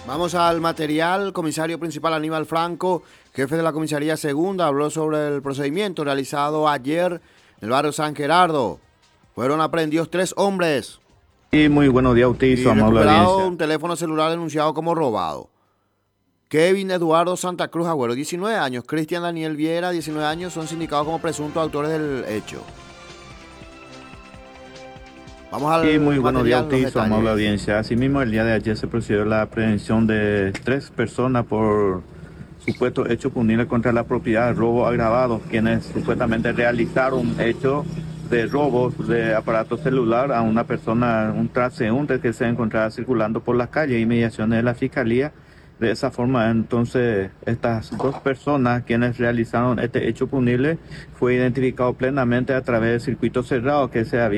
Vamos al material. Comisario principal Aníbal Franco, jefe de la comisaría segunda, habló sobre el procedimiento realizado ayer en el barrio San Gerardo. Fueron aprehendidos 3 hombres Y muy buenos días a usted y su y amable recuperado audiencia. un teléfono celular denunciado como robado. Kevin Eduardo Santa Cruz Agüero, 19 años. Cristian Daniel Viera, 19 años, son sindicados como presuntos autores del hecho. Vamos al Y muy buenos días a material, usted los y su amable detalles. audiencia. Asimismo, el día de ayer se procedió a la aprehensión de 3 personas por supuesto hecho punible contra la propiedad de robo agravado, quienes supuestamente realizaron hecho de robo de aparato celular a una persona, un transeúnte que se encontraba circulando por las calles y mediaciones de la fiscalía. De esa forma, entonces, estas 2 personas quienes realizaron este hecho punible fue identificado plenamente a través del circuito cerrado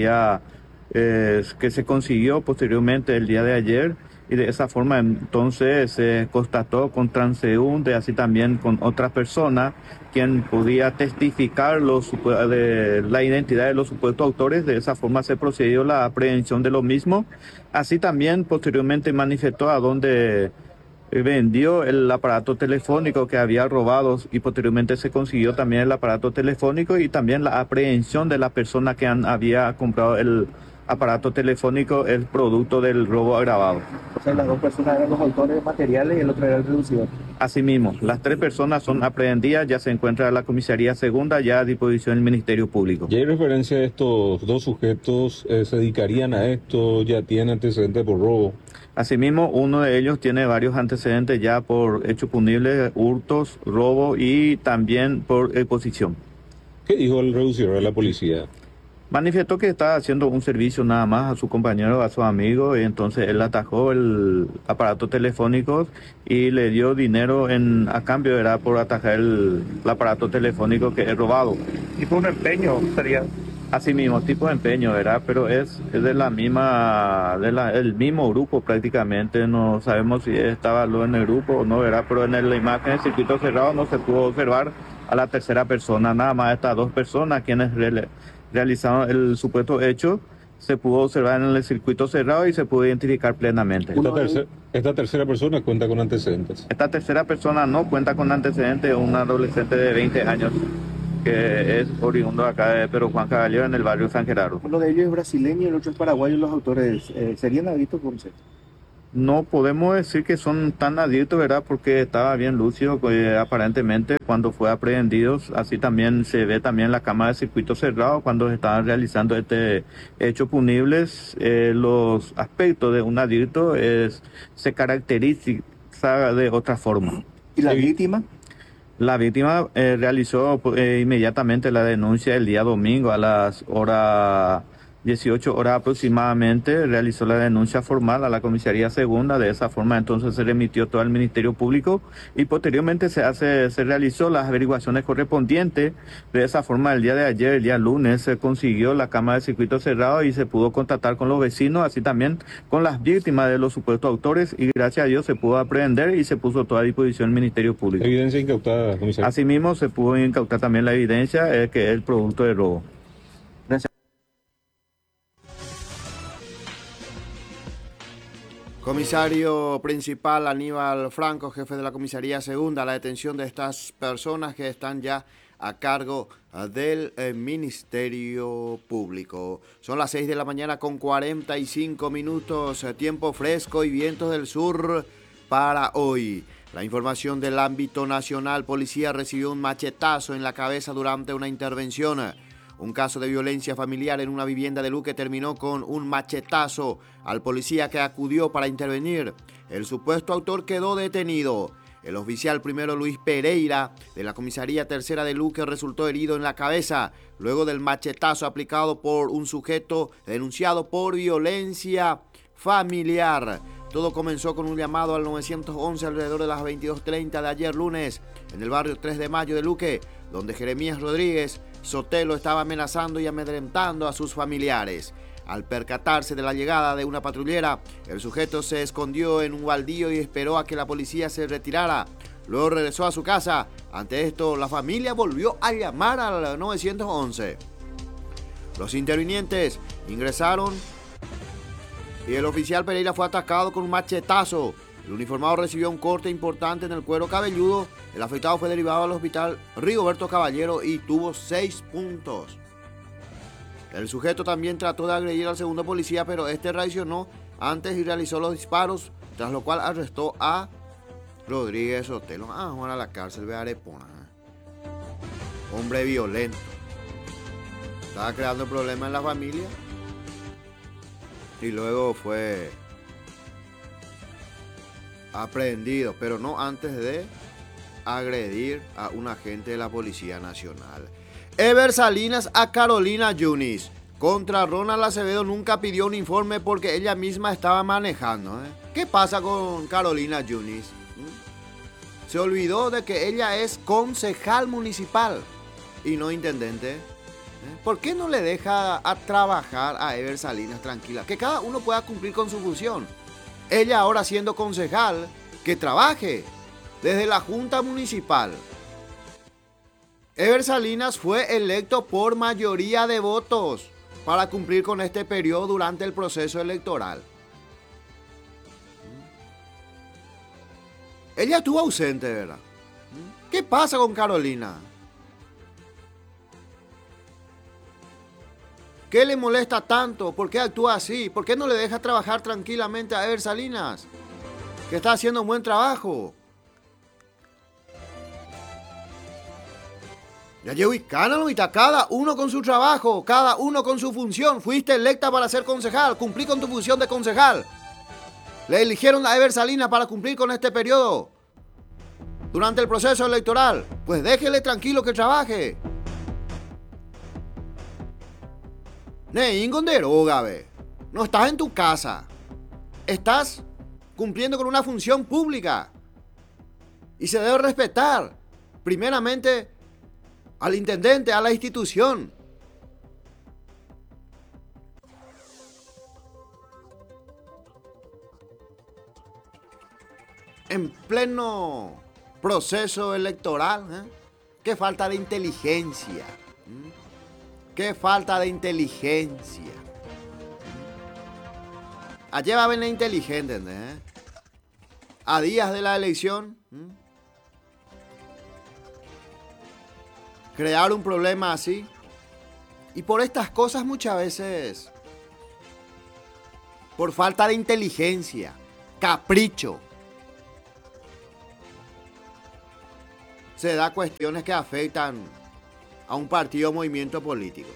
que se consiguió posteriormente el día de ayer, y de esa forma entonces se constató con transeúnte, así también con otras personas, quien podía testificar de la identidad de los supuestos autores. De esa forma se procedió la aprehensión de los mismos. Así también posteriormente manifestó a dónde vendió el aparato telefónico que había robado, y posteriormente se consiguió también el aparato telefónico y también la aprehensión de la persona que había comprado el aparato telefónico, el producto del robo agravado. O sea, las 2 personas eran los autores materiales y el otro era el reducidor. Asimismo, las 3 personas son aprehendidas, ya se encuentra la comisaría segunda ya a disposición del Ministerio Público. Ya hay referencia a estos 2 sujetos, se dedicarían a esto, ya tienen antecedentes por robo. Asimismo, uno de ellos tiene varios antecedentes ya por hecho punible, hurtos, robo y también por exposición. ¿Qué dijo el reducidor de la policía? Manifestó que estaba haciendo un servicio nada más a su compañero, a su amigo, y entonces él atajó el aparato telefónico y le dio dinero a cambio, era por atajar el aparato telefónico que es robado. Tipo un empeño sería. Así mismo, tipo de empeño, ¿verdad? Pero es de la misma, el mismo grupo prácticamente. No sabemos si estaba luego en el grupo o no, ¿verdad? Pero en la imagen del circuito cerrado no se pudo observar a la tercera persona, nada más estas 2 personas quienes realizaron el supuesto hecho. Se pudo observar en el circuito cerrado y se pudo identificar plenamente. Esta tercera persona cuenta con antecedentes. Esta tercera persona no cuenta con antecedentes, un adolescente de 20 años que es oriundo acá de Pedro Juan Caballero, en el barrio San Gerardo. Uno de ellos es brasileño y el otro es paraguayo. Los autores serían adictos por ser. No podemos decir que son tan adictos, ¿verdad? Porque estaba bien lúcido, aparentemente cuando fue aprehendido. Así también se ve también la cámara de circuito cerrado cuando estaban realizando este hecho punibles. Los aspectos de un adicto se caracteriza de otra forma. ¿Y la víctima? La víctima realizó inmediatamente la denuncia el día domingo a las 18 horas aproximadamente. Realizó la denuncia formal a la comisaría segunda. De esa forma entonces se remitió todo al Ministerio Público y posteriormente se realizó las averiguaciones correspondientes. De esa forma el día de ayer, el día lunes, se consiguió la cámara de circuito cerrado y se pudo contactar con los vecinos, así también con las víctimas de los supuestos autores, y gracias a Dios se pudo aprehender y se puso toda a disposición del Ministerio Público. Evidencia incautada, comisario. Asimismo se pudo incautar también la evidencia que es el producto de robo. Comisario principal Aníbal Franco, jefe de la comisaría segunda, la detención de estas personas que están ya a cargo del Ministerio Público. Son las 6 de la mañana con 45 minutos, tiempo fresco y vientos del sur para hoy. La información del ámbito nacional: policía recibió un machetazo en la cabeza durante una intervención. Un caso de violencia familiar en una vivienda de Luque terminó con un machetazo al policía que acudió para intervenir. El supuesto autor quedó detenido. El oficial primero Luis Pereira de la comisaría tercera de Luque resultó herido en la cabeza luego del machetazo aplicado por un sujeto denunciado por violencia familiar. Todo comenzó con un llamado al 911 alrededor de las 22:30 de ayer lunes en el barrio 3 de Mayo de Luque, donde Jeremías Rodríguez Sotelo estaba amenazando y amedrentando a sus familiares. Al percatarse de la llegada de una patrullera, el sujeto se escondió en un baldío y esperó a que la policía se retirara. Luego regresó a su casa. Ante esto, la familia volvió a llamar al 911. Los intervinientes ingresaron y el oficial Pereira fue atacado con un machetazo El uniformado recibió un corte importante en el cuero cabelludo. El afectado fue derivado al hospital Rigoberto Caballero y tuvo 6 puntos. El sujeto también trató de agredir al segundo policía, pero este reaccionó antes y realizó los disparos, tras lo cual arrestó a Rodríguez Sotelo. Van a la cárcel, ve Arepona. Hombre violento. Estaba creando problemas en la familia. Y luego fue aprehendido, pero no antes de agredir a un agente de la Policía Nacional. Ever Salinas a Carolina Yunis. Contra Ronald Acevedo nunca pidió un informe porque ella misma estaba manejando. ¿Qué pasa con Carolina Yunis? Se olvidó de que ella es concejal municipal y no intendente. ¿Por qué no le deja a trabajar a Ever Salinas tranquila? Que cada uno pueda cumplir con su función. Ella ahora siendo concejal, que trabaje desde la Junta Municipal. Ever Salinas fue electo por mayoría de votos para cumplir con este periodo durante el proceso electoral. Ella estuvo ausente, ¿verdad? ¿Qué pasa con Carolina? ¿Qué le molesta tanto? ¿Por qué actúa así? ¿Por qué no le deja trabajar tranquilamente a Ever Salinas? Que está haciendo un buen trabajo. Ya llevo y cada uno con su trabajo, cada uno con su función. Fuiste electa para ser concejal, cumplí con tu función de concejal. Le eligieron a Ever Salinas para cumplir con este periodo durante el proceso electoral. Pues déjele tranquilo que trabaje. No estás en tu casa. Estás cumpliendo con una función pública. Y se debe respetar, primeramente, al intendente, a la institución. En pleno proceso electoral, qué falta de inteligencia. Qué falta de inteligencia. Allí va a venir inteligente, a días de la elección. Crear un problema así. Y por estas cosas muchas veces, por falta de inteligencia, capricho, se da cuestiones que afectan a un partido o movimiento político.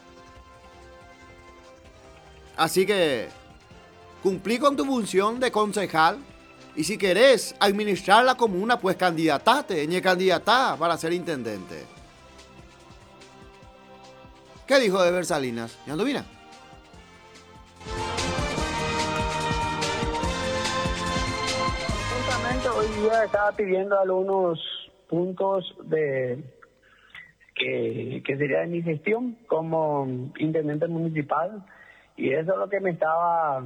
Así que cumplí con tu función de concejal y si querés administrar la comuna, pues candidatate, candidatá para ser intendente. ¿Qué dijo Ever Salinas? ¿Yandovina? Justamente hoy día estaba pidiendo algunos puntos que sería de mi gestión como intendente municipal y eso es lo que me estaba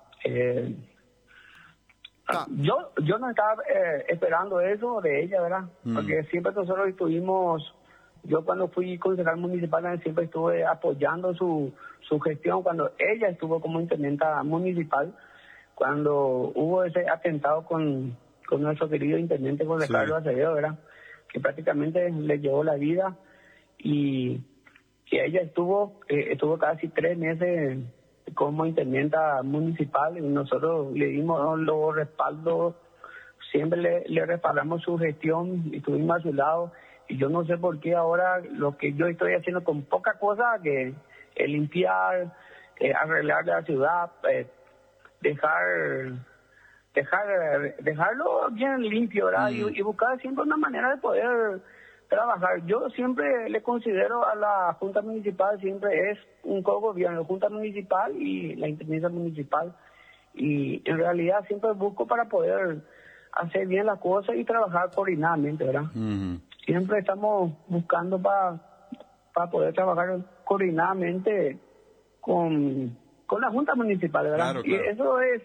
yo no estaba esperando eso de ella, ¿verdad? Porque siempre nosotros estuvimos, yo cuando fui concejal municipal siempre estuve apoyando su gestión cuando ella estuvo como intendenta municipal, cuando hubo ese atentado con nuestro querido intendente José Carlos Acevedo, ¿verdad? Que prácticamente le llevó la vida. Y que ella estuvo casi 3 meses como intendenta municipal y nosotros le dimos los respaldos, siempre le respaldamos su gestión y estuvimos a su lado. Y yo no sé por qué ahora lo que yo estoy haciendo con poca cosa, que limpiar, arreglar la ciudad, dejarlo bien limpio, ¿verdad? Y buscar siempre una manera de poder trabajar. Yo siempre le considero a la Junta Municipal, siempre es un cogobierno, la Junta Municipal y la Intendencia Municipal. Y en realidad siempre busco para poder hacer bien las cosas y trabajar coordinadamente, ¿verdad? Siempre estamos buscando para poder trabajar coordinadamente con la Junta Municipal, ¿verdad? Claro. Y eso es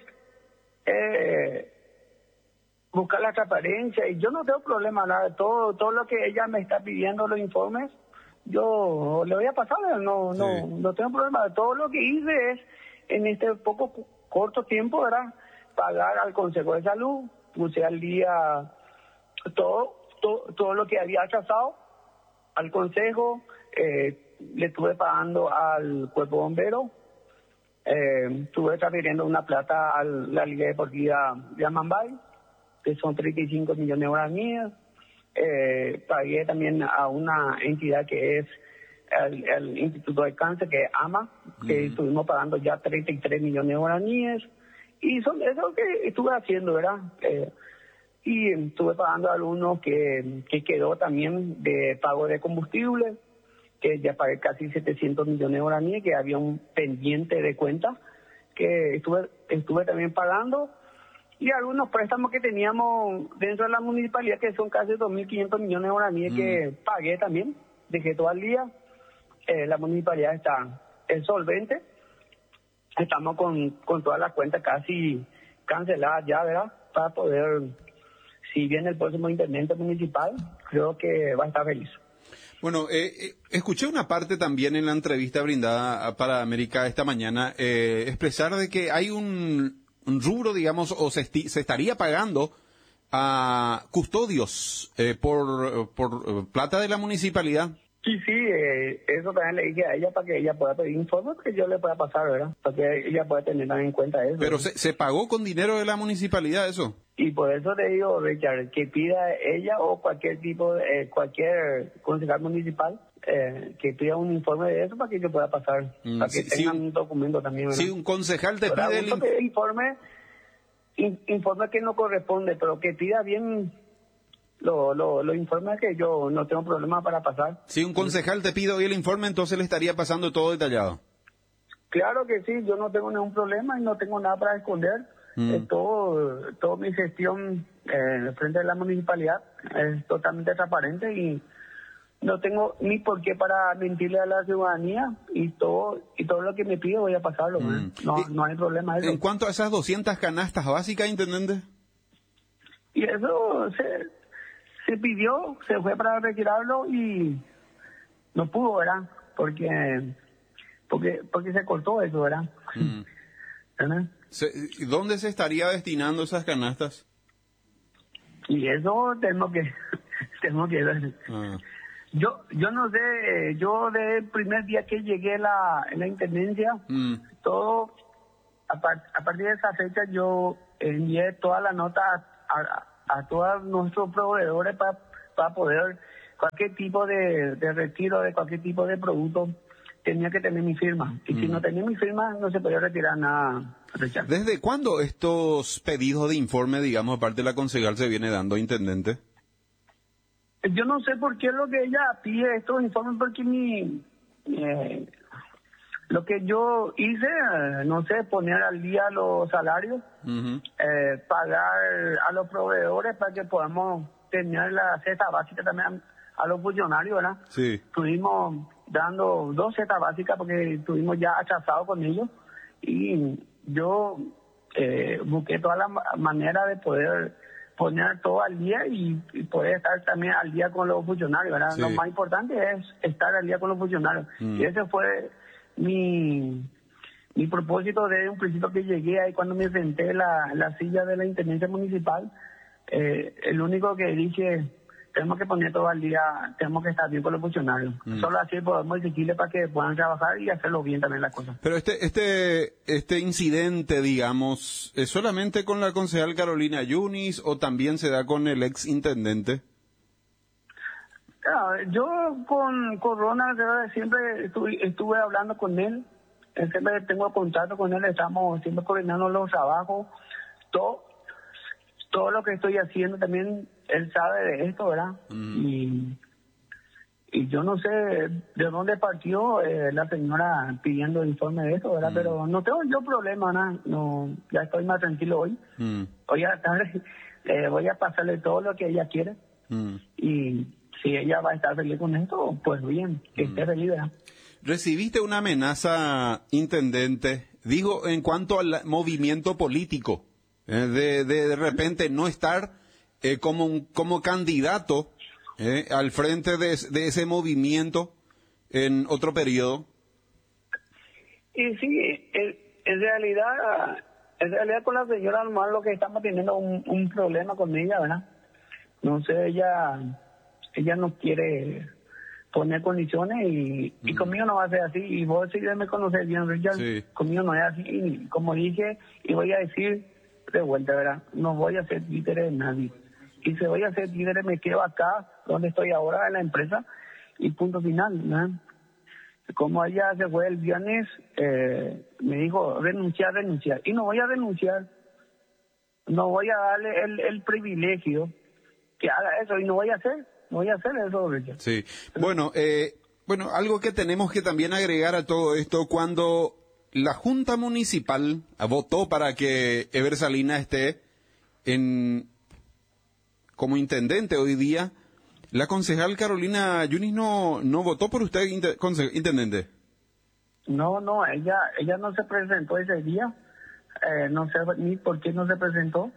buscar la transparencia y yo no tengo problema nada, todo lo que ella me está pidiendo, los informes, yo le voy a pasar, no tengo problema. Todo lo que hice es en este corto tiempo, ¿verdad? pagar al Consejo de Salud, puse al día todo lo que había atrasado al Consejo, le estuve pagando al Cuerpo Bombero, estuve transfiriendo una plata a la Liga Deportiva de Amambay, que son 35 millones de guaraníes. Pagué también a una entidad que es el Instituto de Cáncer, que es AMA, que estuvimos pagando ya 33 millones de guaraníes. Y son eso que estuve haciendo, ¿verdad? Y estuve pagando a algunos que quedó también de pago de combustible, que ya pagué casi 700 millones de guaraníes, que había un pendiente de cuenta que estuve también pagando. Y algunos préstamos que teníamos dentro de la municipalidad, que son casi 2.500 millones de guaraníes, que pagué también, dejé todo al día. La municipalidad es solvente. Estamos con todas las cuentas casi canceladas ya, ¿verdad? Para poder, si viene el próximo intendente municipal, creo que va a estar feliz. Bueno, escuché una parte también en la entrevista brindada para América esta mañana, expresar de que hay un rubro, digamos, o se estaría pagando a custodios por plata de la municipalidad. Sí, eso también le dije a ella para que ella pueda pedir informes, que yo le pueda pasar, ¿verdad? Para que ella pueda tener en cuenta eso. Pero se pagó con dinero de la municipalidad eso. Y por eso le digo, Richard, que pida ella o cualquier cualquier concejal municipal, que pida un informe de eso para que yo pueda pasar, para que tengan un documento también, ¿verdad? Si un concejal te pide el informe que no corresponde, pero que pida bien lo informes, que yo no tengo problema para pasar. Si un concejal te pide hoy el informe, entonces le estaría pasando todo detallado. Claro que sí, yo no tengo ningún problema y no tengo nada para esconder. Todo mi gestión frente a la municipalidad es totalmente transparente y no tengo ni por qué para mentirle a la ciudadanía, y todo lo que me pide voy a pasarlo. No hay problema eso. En cuanto a esas 200 canastas básicas, intendente. Y eso se pidió, se fue para retirarlo y no pudo, ¿verdad? Porque se cortó eso, ¿verdad? ¿Verdad? ¿Dónde se estaría destinando esas canastas? Y eso tenemos que ver. Yo no sé, yo desde el primer día que llegué en la intendencia, todo, a partir de esa fecha yo envié toda la nota a todos nuestros proveedores para poder, cualquier tipo de retiro de cualquier tipo de producto, tenía que tener mi firma. Y si no tenía mi firma, no se podía retirar nada, Richard. ¿Desde cuándo estos pedidos de informe, digamos, aparte de la concejal, se viene dando, intendente? Yo no sé por qué es lo que ella pide estos informes, porque lo que yo hice, no sé, poner al día los salarios, pagar a los proveedores para que podamos tener la cesta básica también a los funcionarios, ¿verdad? Sí. Estuvimos dando 2 cetas básicas porque estuvimos ya atrasados con ellos, y yo busqué toda la manera de poder poner todo al día y poder estar también al día con los funcionarios, ¿verdad? Sí. Lo más importante es estar al día con los funcionarios. Y ese fue mi propósito desde un principio que llegué ahí, cuando me senté en la silla de la intendencia municipal. El único que dije, tenemos que poner todo al día, tenemos que estar bien con los funcionarios. Solo así podemos exigirle para que puedan trabajar y hacerlo bien también las cosas. Pero este incidente, digamos, ¿es solamente con la concejal Carolina Yunis o también se da con el ex intendente? Yo con Ronald siempre estuve hablando con él, siempre tengo contacto con él, estamos siempre coordinando los trabajos, todo lo que estoy haciendo también él sabe de esto, ¿verdad? Y yo no sé de dónde partió la señora pidiendo informe de esto, ¿verdad? Pero no tengo yo problema, ¿no? No, ya estoy más tranquilo hoy. Hoy a la tarde voy a pasarle todo lo que ella quiere. Y si ella va a estar feliz con esto, pues bien, que esté feliz, ¿verdad? ¿Recibiste una amenaza, intendente? Digo, en cuanto al movimiento político, de repente no estar como candidato al frente de ese movimiento en otro periodo. Y sí, en realidad En realidad con la señora normal lo que estamos teniendo un problema con ella, ¿verdad? No sé, ella no quiere poner condiciones y conmigo no va a ser así. Y vos si me conoces bien, Richard, Sí. conmigo no es así. Y como dije, y voy a decir de vuelta, ¿verdad? No voy a ser títere de nadie. Y si voy a ser títere, me quedo acá, donde estoy ahora, en la empresa, y punto final, ¿verdad? Como ella se fue el viernes, me dijo, renunciar. Y no voy a renunciar. No voy a darle el privilegio que haga eso. Y no voy a hacer eso, Richard. Sí. Bueno, algo que tenemos que también agregar a todo esto, cuando la Junta Municipal votó para que Ever Salinas esté como intendente hoy día, la concejal Carolina Yunis no votó por usted, intendente. No, ella no se presentó ese día. No sé ni por qué no se presentó.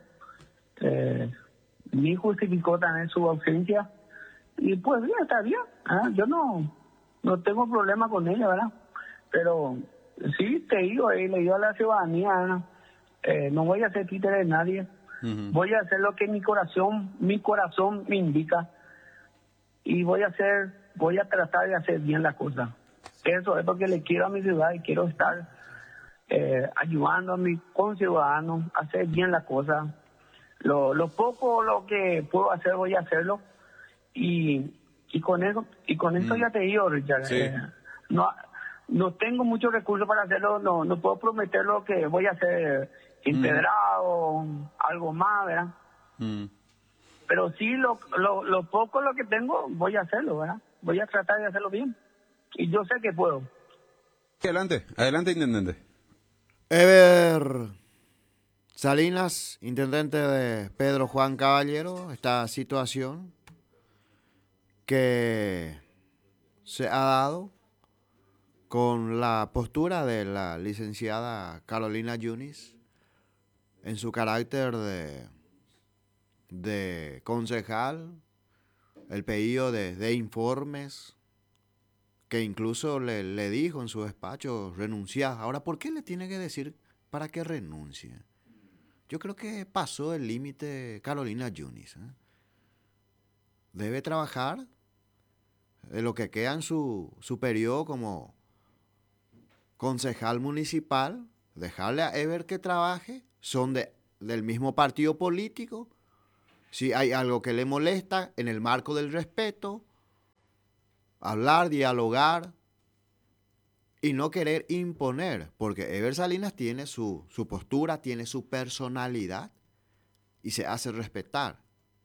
Ni justificó también su ausencia. Y pues bien, está bien. Yo no tengo problema con ella, ¿verdad? Pero sí te digo, le digo a la ciudadanía, ¿verdad? No voy a ser títere de nadie. Uh-huh. Voy a hacer lo que mi corazón me indica. Y voy a tratar de hacer bien las cosas. Eso es porque le quiero a mi ciudad y quiero estar ayudando a mis conciudadanos a hacer bien las cosas. Lo poco lo que puedo hacer voy a hacerlo y con eso ya te digo, Richard. Sí. No tengo muchos recursos para hacerlo, no puedo prometer lo que voy a hacer empedrado, algo más, ¿verdad? Pero sí, lo poco lo que tengo, voy a hacerlo, ¿verdad? Voy a tratar de hacerlo bien. Y yo sé que puedo. Adelante, intendente. Ever Salinas, intendente de Pedro Juan Caballero, esta situación que se ha dado con la postura de la licenciada Carolina Yunis en su carácter de concejal, el pedido de informes, que incluso le dijo en su despacho renunciar. Ahora, ¿por qué le tiene que decir para que renuncie? Yo creo que pasó el límite Carolina Yunis. Debe trabajar de lo que queda en su periodo como concejal municipal, dejarle a Ever que trabaje, son del mismo partido político. Si hay algo que le molesta, en el marco del respeto, hablar, dialogar y no querer imponer, porque Ever Salinas tiene su postura, tiene su personalidad y se hace respetar.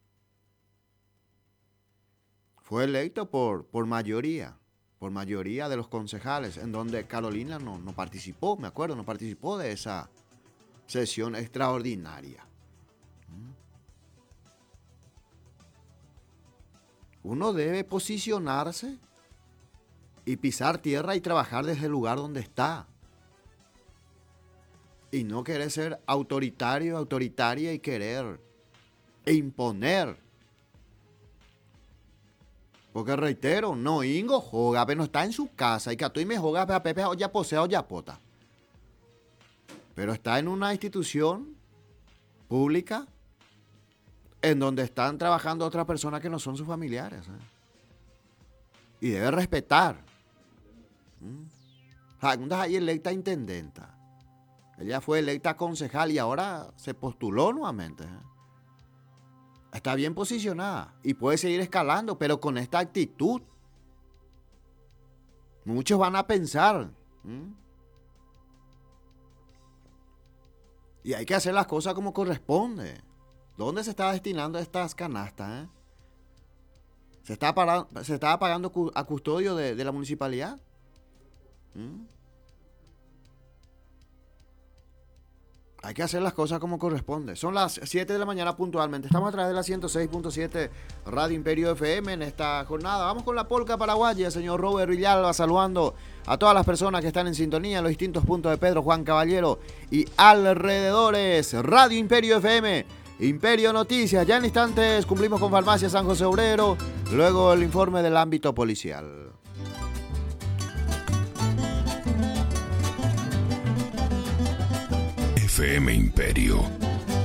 Fue electo por mayoría de los concejales, en donde Carolina no participó, me acuerdo, no participó de esa sesión extraordinaria. Uno debe posicionarse y pisar tierra y trabajar desde el lugar donde está. Y no querer ser autoritaria y querer imponer. Porque reitero, no ingo joga, pero no está en su casa y que a tú y me joga a pepe o ya posea o ya pota. Pero está en una institución pública en donde están trabajando otras personas que no son sus familiares. Y debe respetar. Segunda ahí electa intendenta. Ella fue electa concejal y ahora se postuló nuevamente. Está bien posicionada y puede seguir escalando, pero con esta actitud. Muchos van a pensar. Y hay que hacer las cosas como corresponde. ¿Dónde se está destinando estas canastas? ¿Se está pagando a custodio de la municipalidad? Hay que hacer las cosas como corresponde. Son las 7 de la mañana puntualmente. Estamos a través de la 106.7 Radio Imperio FM en esta jornada. Vamos con la polca paraguaya, señor Robert Villalba, saludando a todas las personas que están en sintonía en los distintos puntos de Pedro Juan Caballero y alrededores. Radio Imperio FM, Imperio Noticias. Ya en instantes cumplimos con Farmacia San José Obrero. Luego el informe del ámbito policial. FM Imperio